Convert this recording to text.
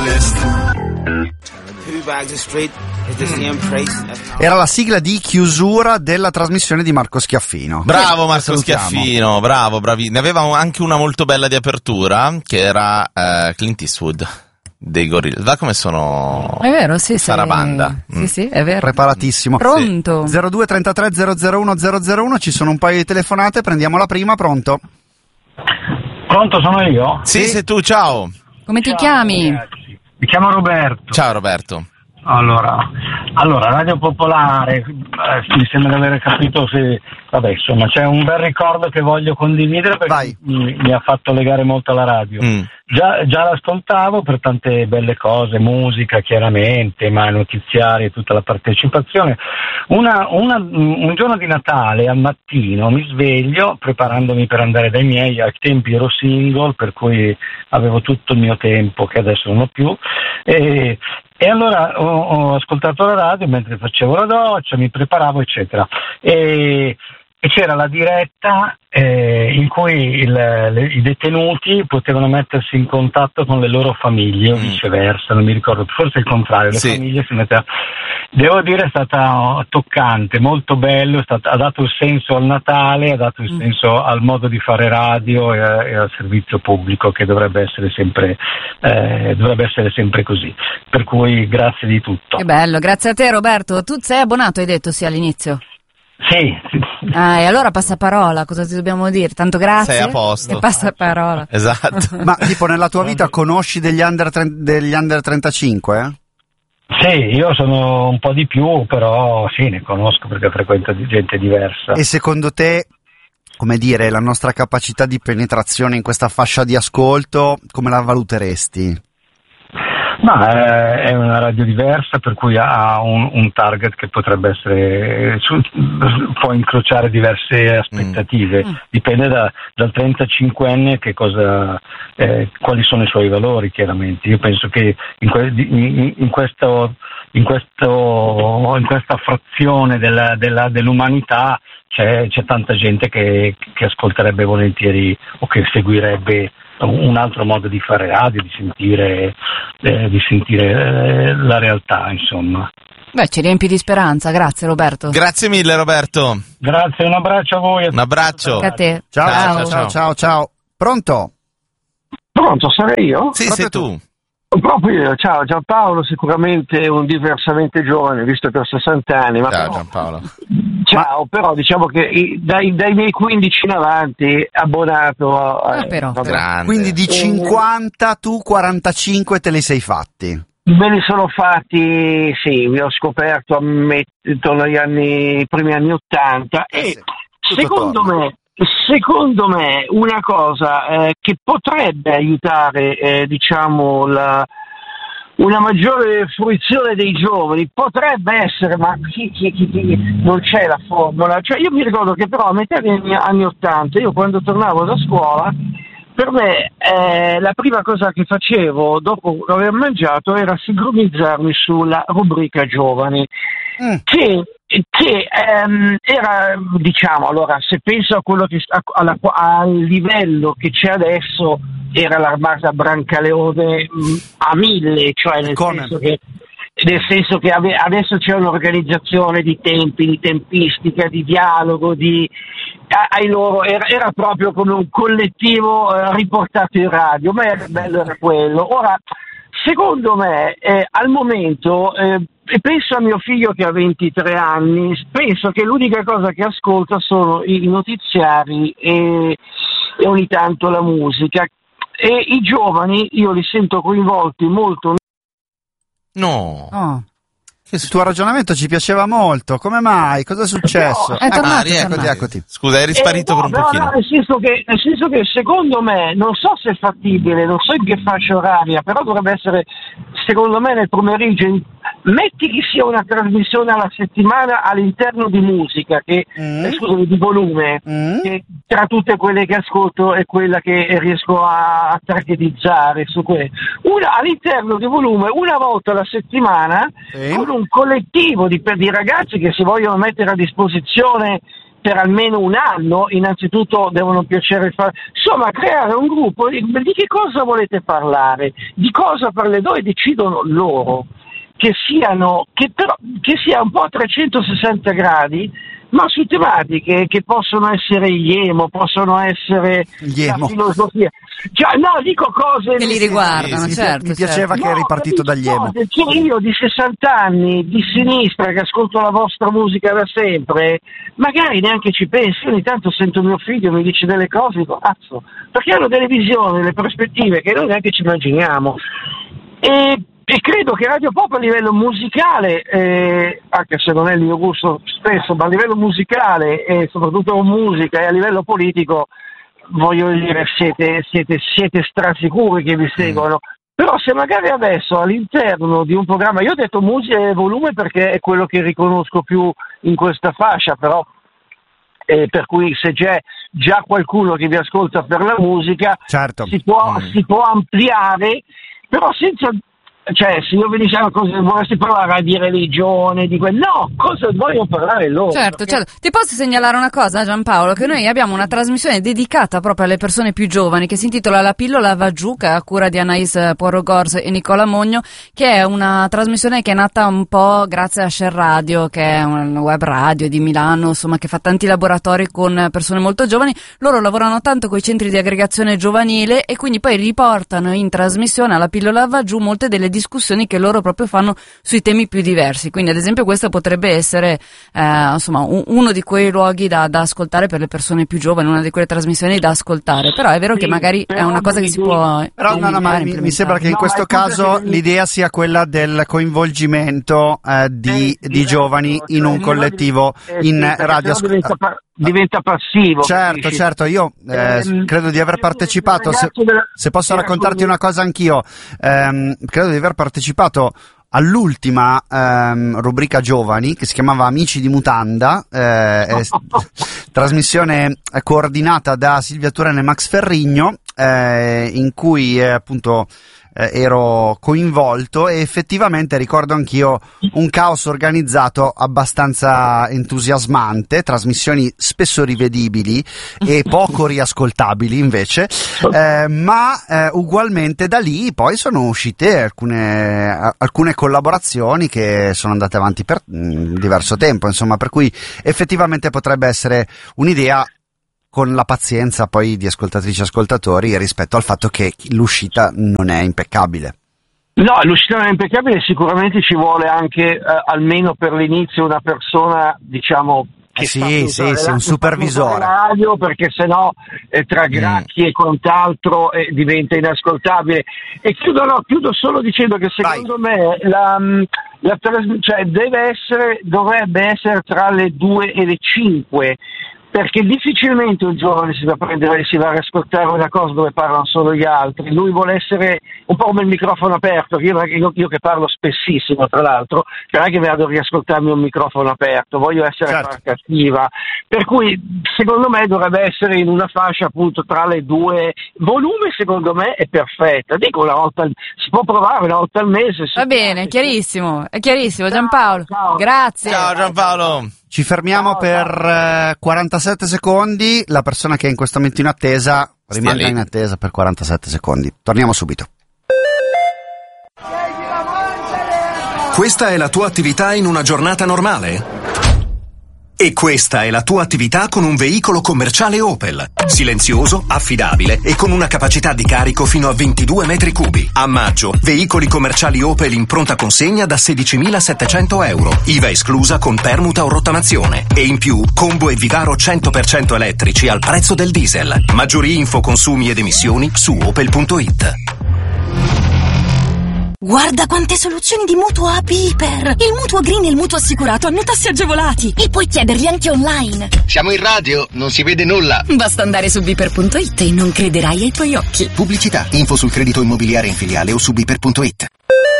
Era la sigla di chiusura della trasmissione di Marco Schiaffino. Bravo Marco Schiaffino, bravo, bravi. Ne aveva anche una molto bella di apertura, che era Clint Eastwood dei Gorillaz. Va come sono. È vero, sì, Sarabanda. Sì, è vero. Preparatissimo. Pronto? 02 33 001 001, ci sono un paio di telefonate, prendiamo la prima, pronto? Pronto, sono io? Sì, sei tu, ciao. Come ti chiami? Ragazzi. Mi chiamo Roberto. Ciao Roberto. Allora, Radio Popolare, mi sembra di aver capito se... Vabbè, insomma, c'è un bel ricordo che voglio condividere perché mi ha fatto legare molto alla radio. Già l'ascoltavo per tante belle cose, musica chiaramente, ma notiziari e tutta la partecipazione. Un giorno di Natale al mattino mi sveglio preparandomi per andare dai miei, ai tempi ero single, per cui avevo tutto il mio tempo che adesso non ho più, e allora ho ascoltato la radio mentre facevo la doccia, mi preparavo eccetera, e c'era la diretta in cui i detenuti potevano mettersi in contatto con le loro famiglie o viceversa, non mi ricordo, forse il contrario, le famiglie si mettevano. Devo dire è stata toccante, molto bello, ha dato il senso al Natale, ha dato il senso al modo di fare radio e al servizio pubblico che dovrebbe essere sempre così. Per cui grazie di tutto. Che bello, grazie a te Roberto. Tu sei abbonato, hai detto sì all'inizio? Sì. Ah, e allora passaparola, cosa ti dobbiamo dire? Tanto grazie. Sei a posto. E passaparola. Esatto. Ma tipo nella tua vita conosci degli under 35? Sì, io sono un po' di più, però sì, ne conosco perché frequento gente diversa. E secondo te, come dire, la nostra capacità di penetrazione in questa fascia di ascolto, come la valuteresti? Ma è una radio diversa, per cui ha un target che potrebbe essere, può incrociare diverse aspettative, dipende dal 35enne che cosa, quali sono i suoi valori chiaramente. Io penso che in questa frazione dell'umanità c'è tanta gente che ascolterebbe volentieri o che seguirebbe un altro modo di fare radio, di sentire la realtà, insomma. Beh, ci riempi di speranza, grazie Roberto. Grazie mille Roberto. Grazie, un abbraccio a voi. Un abbraccio. A te. Ciao. Pronto? Pronto, sarei io? Sì, sei tu. Proprio io, ciao Giampaolo, sicuramente un diversamente giovane, visto che ho 60 anni. Ma ciao Giampaolo. Ciao, però diciamo che dai miei 15 in avanti abbonato però. Quindi di 50 tu 45 te li sei fatti? Me li sono fatti, sì, vi ho scoperto intorno ai primi anni 80 e secondo me una cosa che potrebbe aiutare diciamo una maggiore fruizione dei giovani potrebbe essere, ma non c'è la formula, cioè io mi ricordo che però a metà degli anni 80 io quando tornavo da scuola per me la prima cosa che facevo dopo aver mangiato era sincronizzarmi sulla rubrica giovani che era, diciamo, allora se penso a quello che al livello che c'è adesso era l'armata Brancaleone a 1000, cioè nel senso che adesso c'è un'organizzazione di tempi, di tempistica, di dialogo, era proprio come un collettivo riportato in radio, ma era bello, era quello. Ora, secondo me, al momento, e penso a mio figlio che ha 23 anni, penso che l'unica cosa che ascolta sono i notiziari e ogni tanto la musica. E i giovani io li sento coinvolti molto. No. Oh. Il tuo ragionamento ci piaceva molto, come mai? Cosa è successo? No, è tornato, eccoti. Scusa, eri sparito per un pochino. No, nel senso che secondo me, non so se è fattibile, non so in che fascia oraria, però dovrebbe essere, secondo me, nel pomeriggio, metti che sia una trasmissione alla settimana all'interno di musica, scusami, di volume, che tra tutte quelle che ascolto è quella che riesco a targetizzare su una all'interno di volume una volta alla settimana con un collettivo di ragazzi che si vogliono mettere a disposizione per almeno un anno. Innanzitutto devono piacere insomma, creare un gruppo di che cosa volete parlare, di cosa parlerete, decidono loro, che sia un po' a 360 gradi, ma su tematiche che possono essere gli emo, possono essere la filosofia. Cioè, no, dico cose che li riguardano, certo. Mi piaceva che è ripartito dagli emo. Cioè, io di 60 anni di sinistra che ascolto la vostra musica da sempre, magari neanche ci penso. Io ogni tanto sento mio figlio mi dice delle cose, dico cazzo, perché hanno delle visioni, delle prospettive che noi neanche ci immaginiamo. E credo che Radio Pop a livello musicale, anche se non è il mio gusto spesso, ma a livello musicale e soprattutto musica e a livello politico, voglio dire, siete strasicuri che vi seguono. Però se magari adesso all'interno di un programma, io ho detto musica e volume perché è quello che riconosco più in questa fascia, però per cui se c'è già qualcuno che vi ascolta per la musica, certo, si può ampliare, però senza... Cioè, se io vi diciamo cosa vorresti parlare di religione, no, cosa vogliono parlare loro? Certo, certo. Ti posso segnalare una cosa, Giampaolo, che noi abbiamo una trasmissione dedicata proprio alle persone più giovani, che si intitola La pillola va giù, che è a cura di Anais Porogors e Nicola Mogno, che è una trasmissione che è nata un po' grazie a Share Radio, che è una web radio di Milano, insomma, che fa tanti laboratori con persone molto giovani. Loro lavorano tanto con i centri di aggregazione giovanile e quindi poi riportano in trasmissione alla pillola va giù molte delle discussioni che loro proprio fanno sui temi più diversi. Quindi ad esempio questo potrebbe essere insomma uno di quei luoghi da ascoltare per le persone più giovani, una di quelle trasmissioni da ascoltare. Però è vero che magari è una cosa che si può mi sembra che in questo caso l'idea sia quella del coinvolgimento di giovani in un collettivo in radio. Diventa passivo. Certo, io credo di aver partecipato, se posso raccontarti una cosa anch'io, credo di aver partecipato all'ultima rubrica giovani che si chiamava Amici di Mutanda, trasmissione coordinata da Silvia Turenne e Max Ferrigno, in cui appunto ero coinvolto, e effettivamente ricordo anch'io un caos organizzato abbastanza entusiasmante, trasmissioni spesso rivedibili e poco riascoltabili invece, ma ugualmente da lì poi sono uscite alcune collaborazioni che sono andate avanti per diverso tempo, insomma, per cui effettivamente potrebbe essere un'idea, con la pazienza poi di ascoltatrici e ascoltatori, rispetto al fatto che l'uscita non è impeccabile. No, l'uscita non è impeccabile, sicuramente ci vuole anche almeno per l'inizio una persona, diciamo, che sì, un supervisore radio, perché sennò tra gracchi e quant'altro diventa inascoltabile. E chiudo solo dicendo che secondo me dovrebbe essere tra le 2 e le 5, perché difficilmente un giovane si va a ascoltare una cosa dove parlano solo gli altri. Lui vuole essere un po' come il microfono aperto, io che parlo spessissimo, tra l'altro, non è che vado a riascoltarmi un microfono aperto, voglio essere parte attiva, per cui secondo me dovrebbe essere in una fascia appunto tra le 2. Volume secondo me è perfetta, dico una volta, si può provare una volta al mese. Va bene, è chiarissimo Giampaolo. Ciao. Grazie. Ciao Giampaolo. Ci fermiamo per 47 secondi. La persona che è in questo momento in attesa rimanga in attesa per 47 secondi. Torniamo subito. Questa è la tua attività in una giornata normale? E questa è la tua attività con un veicolo commerciale Opel. Silenzioso, affidabile e con una capacità di carico fino a 22 metri cubi. A maggio, veicoli commerciali Opel in pronta consegna da 16.700 euro. IVA esclusa con permuta o rottamazione. E in più, combo e Vigaro 100% elettrici al prezzo del diesel. Maggiori info, consumi ed emissioni su opel.it. Guarda quante soluzioni di mutuo a Piper! Il mutuo green e il mutuo assicurato hanno tassi agevolati e puoi chiederli anche online. Siamo in radio, non si vede nulla. Basta andare su Piper.it e non crederai ai tuoi occhi. Pubblicità, info sul credito immobiliare in filiale o su Piper.it.